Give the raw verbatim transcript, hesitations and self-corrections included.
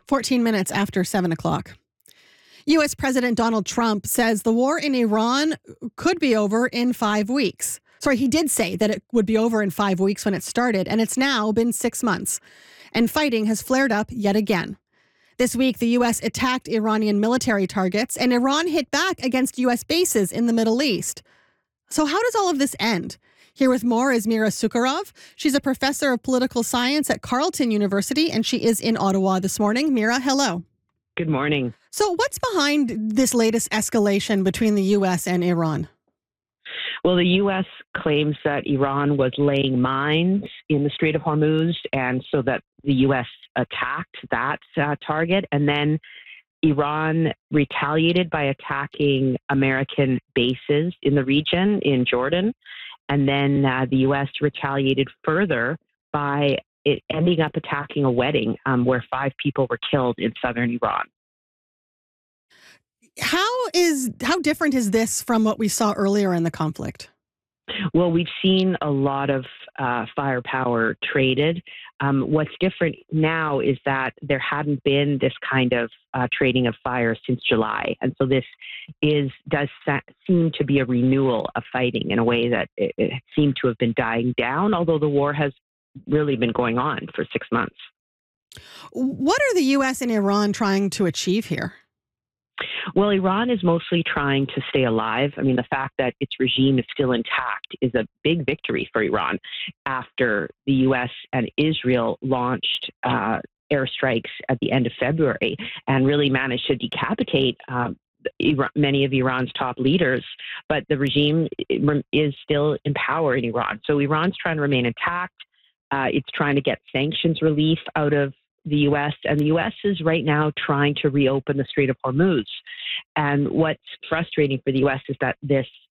fourteen minutes after seven o'clock. U S. President Donald Trump says the war in Iran could be over in five weeks. Sorry, he did say that it would be over in five weeks when it started, and it's now been six months. And fighting has flared up yet again. This week, the U S attacked Iranian military targets, and Iran hit back against U S bases in the Middle East. So how does all of this end? Here with more is Mira Sukharov. She's a professor of political science at Carleton University, and she is in Ottawa this morning. Mira, hello. Good morning. So what's behind this latest escalation between the U S and Iran? Well, the U S claims that Iran was laying mines in the Strait of Hormuz, and so that the U S attacked that uh, target. And then Iran retaliated by attacking American bases in the region in Jordan. And then uh, the U S retaliated further by it ending up attacking a wedding um, where five people were killed in southern Iran. How is how different is this from what we saw earlier in the conflict? Well, we've seen a lot of uh, firepower traded. Um, what's different now is that there hadn't been this kind of uh, trading of fire since July, and so this is does sa- seem to be a renewal of fighting in a way that it, it seemed to have been dying down. Although the war has really been going on for six months. What are the U S and Iran trying to achieve here? Well, Iran is mostly trying to stay alive. I mean, the fact that its regime is still intact is a big victory for Iran after the U S and Israel launched uh, airstrikes at the end of February and really managed to decapitate um, Iran, many of Iran's top leaders. But the regime is still in power in Iran. So Iran's trying to remain intact. Uh, it's trying to get sanctions relief out of the U S, and the U S is right now trying to reopen the Strait of Hormuz. And what's frustrating for the U S is that this